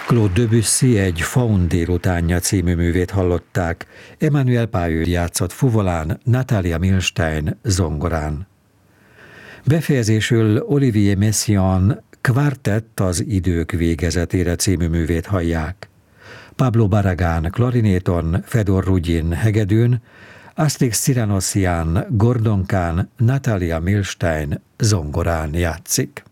Claude Debussy egy Faun délutánja című művét hallották, Emmanuel Payeux játszott fuvolán, Natalia Milstein zongorán. Befejezésül Olivier Messiaen Kvartett az idők végezetére című művét hallják. Pablo Barragán klarinéton, Fedor Rudin hegedűn, Astrid Cyranosian gordonkán, Natalia Milstein zongorán játszik.